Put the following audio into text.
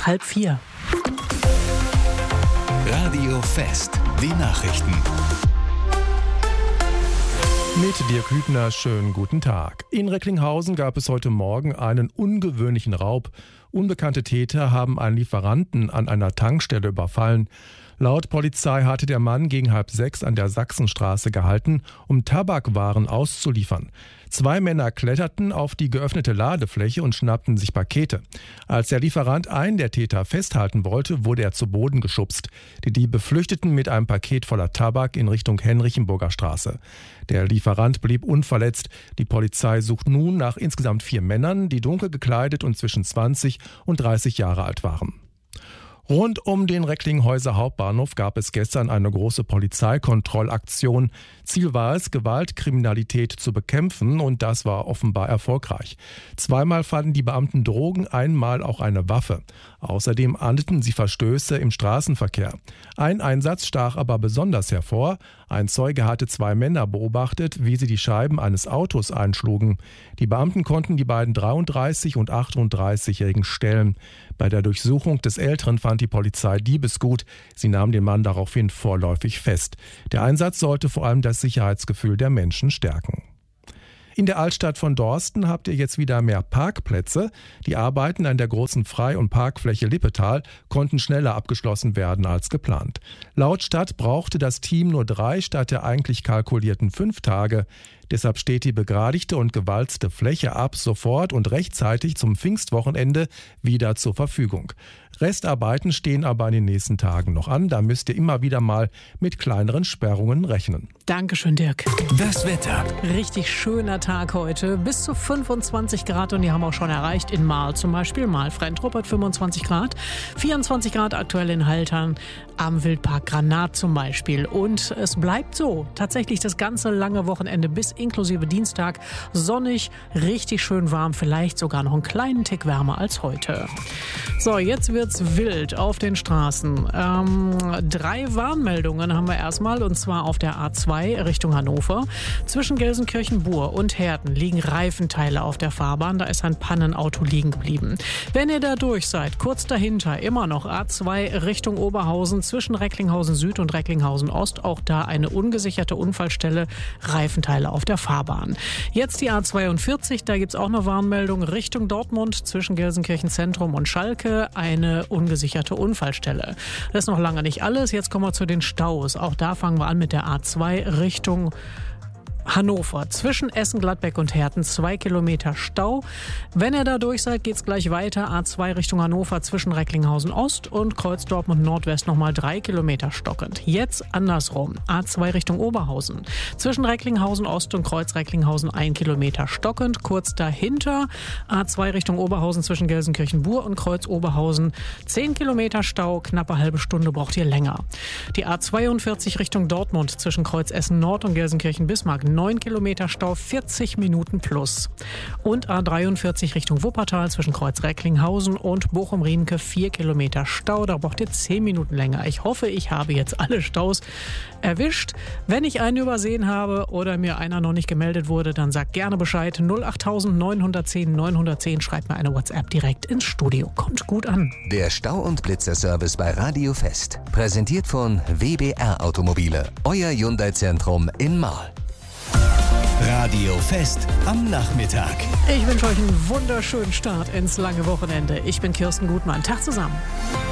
3:30. Radio Fest, die Nachrichten. Mit Dirk Hübner, schönen guten Tag. In Recklinghausen gab es heute Morgen einen ungewöhnlichen Raub. Unbekannte Täter haben einen Lieferanten an einer Tankstelle überfallen. Laut Polizei hatte der Mann gegen 5:30 an der Sachsenstraße gehalten, um Tabakwaren auszuliefern. 2 Männer kletterten auf die geöffnete Ladefläche und schnappten sich Pakete. Als der Lieferant einen der Täter festhalten wollte, wurde er zu Boden geschubst. Die Diebe flüchteten mit einem Paket voller Tabak in Richtung Henrichenburger Straße. Der Lieferant blieb unverletzt. Die Polizei sucht nun nach insgesamt 4 Männern, die dunkel gekleidet und zwischen 20 und 30 Jahre alt waren. Rund um den Recklinghäuser Hauptbahnhof gab es gestern eine große Polizeikontrollaktion. Ziel war es, Gewaltkriminalität zu bekämpfen, und das war offenbar erfolgreich. 2-mal fanden die Beamten Drogen, 1-mal auch eine Waffe. Außerdem ahndeten sie Verstöße im Straßenverkehr. Ein Einsatz stach aber besonders hervor. Ein Zeuge hatte 2 Männer beobachtet, wie sie die Scheiben eines Autos einschlugen. Die Beamten konnten die beiden 33- und 38-Jährigen stellen. Bei der Durchsuchung des Älteren fand die Polizei Diebesgut. Sie nahm den Mann daraufhin vorläufig fest. Der Einsatz sollte vor allem das Sicherheitsgefühl der Menschen stärken. In der Altstadt von Dorsten habt ihr jetzt wieder mehr Parkplätze. Die Arbeiten an der großen Frei- und Parkfläche Lippetal konnten schneller abgeschlossen werden als geplant. Laut Stadt brauchte das Team nur 3 statt der eigentlich kalkulierten 5 Tage. Deshalb steht die begradigte und gewalzte Fläche ab sofort und rechtzeitig zum Pfingstwochenende wieder zur Verfügung. Restarbeiten stehen aber in den nächsten Tagen noch an. Da müsst ihr immer wieder mal mit kleineren Sperrungen rechnen. Dankeschön, Dirk. Das Wetter. Richtig schöner Tag heute. Bis zu 25 Grad, und die haben wir auch schon erreicht in Marl zum Beispiel. Marl-Frentrup hat 25 Grad. 24 Grad aktuell in Haltern, am Wildpark Granat zum Beispiel. Und es bleibt so. Tatsächlich das ganze lange Wochenende bis inklusive Dienstag sonnig, richtig schön warm. Vielleicht sogar noch einen kleinen Tick wärmer als heute. So, jetzt wird's wild auf den Straßen. 3 Warnmeldungen haben wir erstmal, und zwar auf der A2 Richtung Hannover. Zwischen Gelsenkirchen-Bur und Herten liegen Reifenteile auf der Fahrbahn. Da ist ein Pannenauto liegen geblieben. Wenn ihr da durch seid, kurz dahinter immer noch A2 Richtung Oberhausen, zwischen Recklinghausen Süd und Recklinghausen Ost. Auch da eine ungesicherte Unfallstelle, Reifenteile auf der Fahrbahn. Jetzt die A42, da gibt's auch eine Warnmeldung Richtung Dortmund, zwischen Gelsenkirchen Zentrum und Schalke, eine ungesicherte Unfallstelle. Das ist noch lange nicht alles. Jetzt kommen wir zu den Staus. Auch da fangen wir an mit der A2 Richtung Hannover. Zwischen Essen, Gladbeck und Herten 2 Kilometer Stau. Wenn ihr da durch seid, geht's gleich weiter. A2 Richtung Hannover zwischen Recklinghausen Ost und Kreuz Dortmund Nordwest nochmal 3 Kilometer stockend. Jetzt andersrum. A2 Richtung Oberhausen. Zwischen Recklinghausen Ost und Kreuz Recklinghausen 1 Kilometer stockend. Kurz dahinter A2 Richtung Oberhausen zwischen Gelsenkirchen-Bur und Kreuz Oberhausen 10 Kilometer Stau. Knappe halbe Stunde braucht ihr länger. Die A42 Richtung Dortmund zwischen Kreuz Essen Nord und Gelsenkirchen-Bismarck 9 Kilometer Stau, 40 Minuten plus. Und A43 Richtung Wuppertal zwischen Kreuz Recklinghausen und Bochum-Riemke 4 Kilometer Stau. Da braucht ihr 10 Minuten länger. Ich hoffe, ich habe jetzt alle Staus erwischt. Wenn ich einen übersehen habe oder mir einer noch nicht gemeldet wurde, dann sagt gerne Bescheid. 08000 910 910. Schreibt mir eine WhatsApp direkt ins Studio. Kommt gut an. Der Stau- und Blitzerservice bei Radio Fest. Präsentiert von WBR Automobile. Euer Hyundai-Zentrum in Marl. Radio Fest am Nachmittag. Ich wünsche euch einen wunderschönen Start ins lange Wochenende. Ich bin Kirsten Gutmann. Tag zusammen.